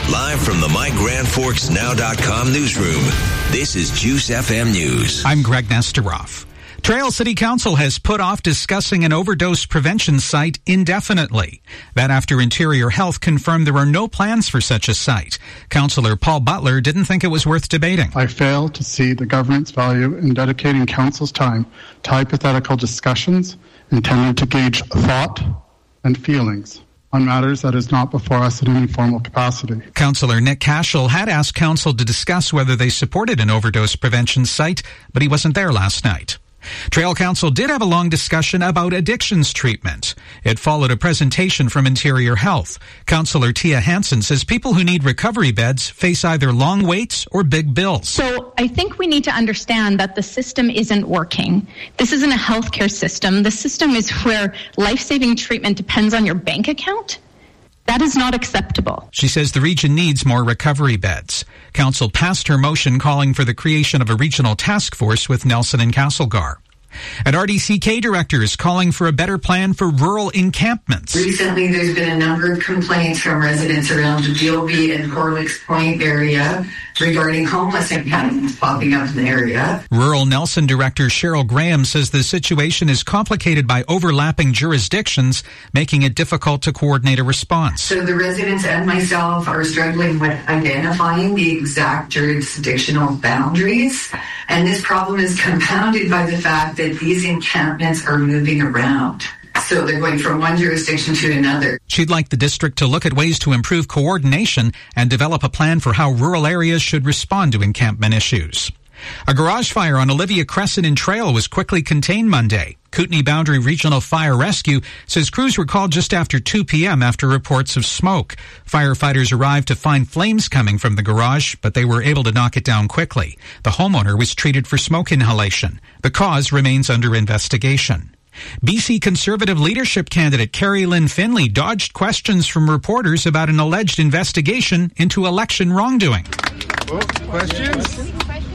Live from the MyGrandForksNow.com newsroom, this is Juice FM News. I'm Greg Nesteroff. Trail City Council has put off discussing an overdose prevention site indefinitely. That after Interior Health confirmed there are no plans for such a site. Councillor Paul Butler didn't think it was worth debating. I fail to see the government's value in dedicating council's time to hypothetical discussions intended to gauge thought and feelings on matters that is not before us in any formal capacity. Councillor Nick Cashel had asked council to discuss whether they supported an overdose prevention site, but he wasn't there last night. Trail Council did have a long discussion about addictions treatment. It followed a presentation from Interior Health. Councillor Tia Hansen says people who need recovery beds face either long waits or big bills. So I think we need to understand that the system isn't working. This isn't a healthcare system. The system is where life-saving treatment depends on your bank account. That is not acceptable. She says the region needs more recovery beds. Council passed her motion calling for the creation of a regional task force with Nelson and Castlegar. And RDCK director is calling for a better plan for rural encampments. Recently, there's been a number of complaints from residents around the Gilby and Horlicks Point area regarding homeless encampments popping up in the area. Rural Nelson director Cheryl Graham says the situation is complicated by overlapping jurisdictions, making it difficult to coordinate a response. So the residents and myself are struggling with identifying the exact jurisdictional boundaries, and this problem is compounded by the fact that these encampments are moving around. So they're going from one jurisdiction to another. She'd like the district to look at ways to improve coordination and develop a plan for how rural areas should respond to encampment issues. A garage fire on Olivia Crescent in Trail was quickly contained Monday. Kootenay Boundary Regional Fire Rescue says crews were called just after 2 p.m. after reports of smoke. Firefighters arrived to find flames coming from the garage, but they were able to knock it down quickly. The homeowner was treated for smoke inhalation. The cause remains under investigation. BC Conservative leadership candidate Carrie Lynn Finlay dodged questions from reporters about an alleged investigation into election wrongdoing. Questions?